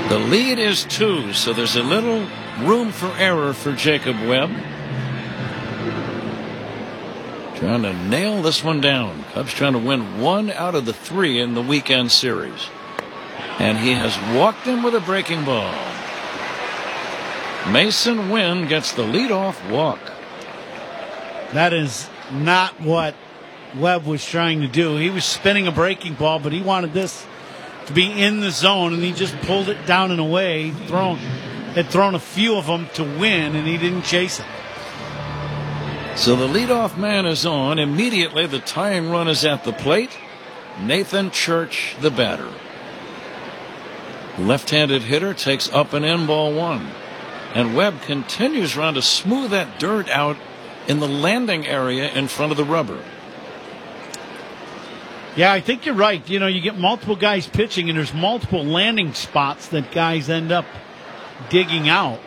The lead is 2, so there's a little room for error for Jacob Webb. Trying to nail this one down. Cubs trying to win 1 out of the 3 in the weekend series. And he has walked him with a breaking ball. Masyn Winn gets the leadoff walk. That is not what Webb was trying to do. He was spinning a breaking ball, but he wanted this to be in the zone, and he just pulled it down and away. Had thrown a few of them to win, and he didn't chase it. So the leadoff man is on. Immediately the tying run is at the plate. Nathan Church, the batter. Left-handed hitter takes up and in, ball 1. And Webb continues around to smooth that dirt out in the landing area in front of the rubber. Yeah, I think you're right. You know, you get multiple guys pitching, and there's multiple landing spots that guys end up digging out.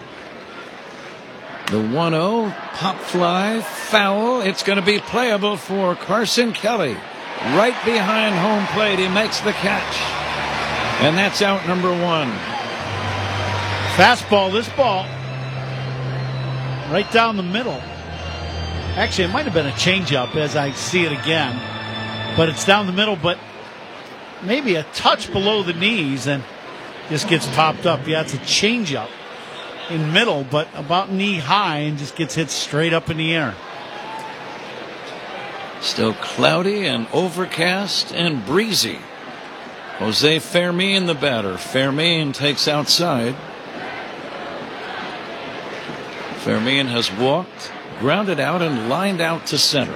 The 1-0, pop fly, foul. It's going to be playable for Carson Kelly. Right behind home plate, he makes the catch. And that's out number 1. Fastball, this ball. Right down the middle. Actually, it might have been a changeup as I see it again. But it's down the middle, but maybe a touch below the knees, and just gets popped up. Yeah, it's a changeup in middle, but about knee high, and just gets hit straight up in the air. Still cloudy and overcast and breezy. Jose Fermin, the batter. Fermin takes outside. Fermin has walked, grounded out, and lined out to center.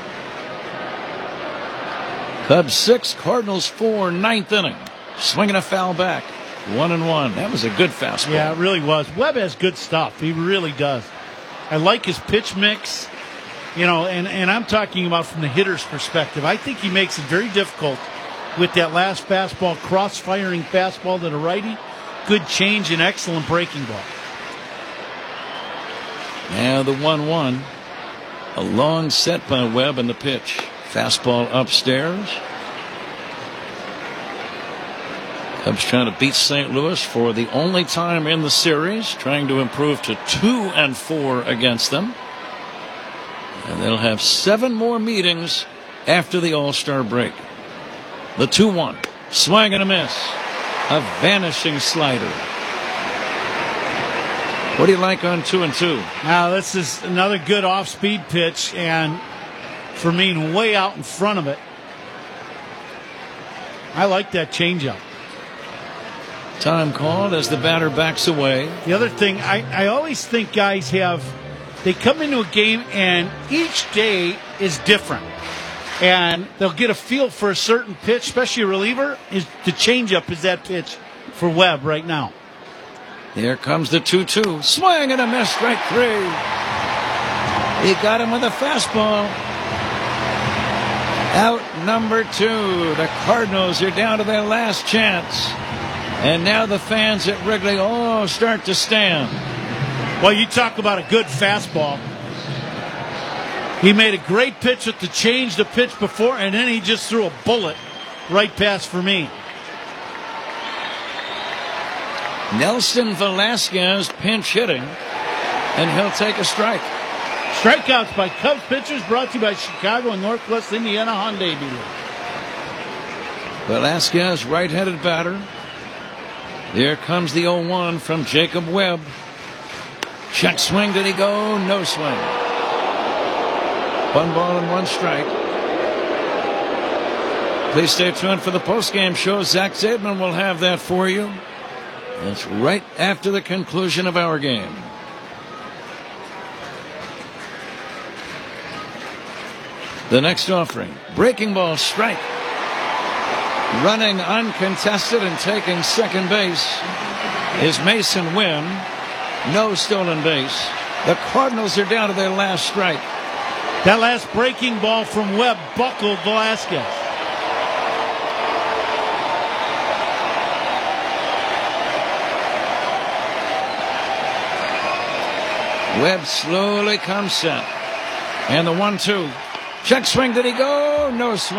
Cubs 6, Cardinals 4, 9th inning. Swinging a foul back. 1-1. That was a good fastball. Yeah, it really was. Webb has good stuff. He really does. I like his pitch mix. You know, and I'm talking about from the hitter's perspective. I think he makes it very difficult with that last fastball, cross-firing fastball to the righty. Good change and excellent breaking ball. Now the 1-1. A long set by Webb in the pitch. Fastball upstairs. Cubs trying to beat St. Louis for the only time in the series, trying to improve to 2-4 against them. And they'll have 7 more meetings after the All-Star break. The 2-1. Swing and a miss. A vanishing slider. What do you like on 2-2? Now, this is another good off-speed pitch, and Fermin way out in front of it. I like that changeup. Time called as the batter backs away. The other thing, I always think guys they come into a game and each day is different. And they'll get a feel for a certain pitch, especially a reliever. The changeup is that pitch for Webb right now. Here comes the 2-2. Swing and a miss, strike 3. He got him with a fastball. Out number 2. The Cardinals are down to their last chance. And now the fans at Wrigley all start to stand. Well, you talk about a good fastball. He made a great pitch with the change the pitch before, and then he just threw a bullet right past Fermin. Nelson Velasquez pinch hitting, and he'll take a strike. Strikeouts by Cubs pitchers brought to you by Chicago and Northwest Indiana Hyundai dealers. Velasquez, right-handed batter. Here comes the 0-1 from Jacob Webb. Check swing, did he go? No swing. 1 ball and 1 strike. Please stay tuned for the postgame show. Zach Zaidman will have that for you. That's right after the conclusion of our game. The next offering, breaking ball, strike. Running uncontested and taking second base is Masyn Winn. No stolen base. The Cardinals are down to their last strike. That last breaking ball from Webb buckled Velasquez. Webb slowly comes set. And the 1-2. Check swing, did he go? No swing.